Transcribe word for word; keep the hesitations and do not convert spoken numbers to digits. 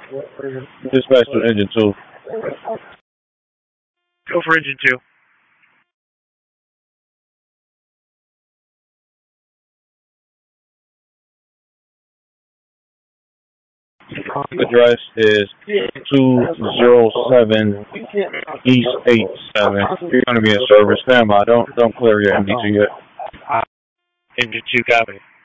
Dispatch to engine two. Go for engine two. Address is two zero seven East eight seven. You're going to be in service. Stand by. Don't, don't clear your M D T yet. Engine two, copy.